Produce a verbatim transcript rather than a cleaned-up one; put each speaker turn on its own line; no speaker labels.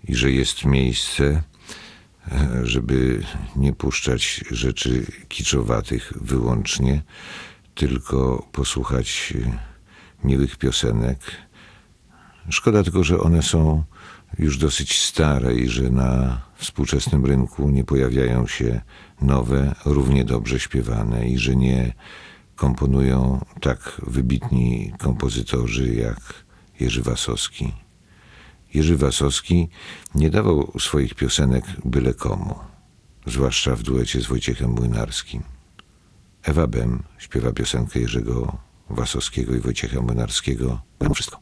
i że jest miejsce, żeby nie puszczać rzeczy kiczowatych wyłącznie, tylko posłuchać miłych piosenek. Szkoda tylko, że one są już dosyć stare i że na współczesnym rynku nie pojawiają się nowe, równie dobrze śpiewane i że nie komponują tak wybitni kompozytorzy jak Jerzy Wasowski. Jerzy Wasowski nie dawał swoich piosenek byle komu, zwłaszcza w duecie z Wojciechem Młynarskim. Ewa Bem śpiewa piosenkę Jerzego Wasowskiego i Wojciecha Młynarskiego. Mam wszystko.